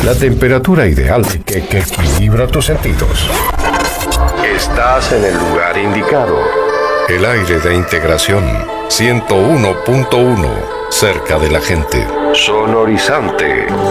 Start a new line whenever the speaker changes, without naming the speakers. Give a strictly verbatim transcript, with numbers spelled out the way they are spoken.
La temperatura ideal que, que equilibra tus sentidos. Estás en el lugar indicado. El aire de integración ciento uno punto uno, cerca de la gente. Sonorizante.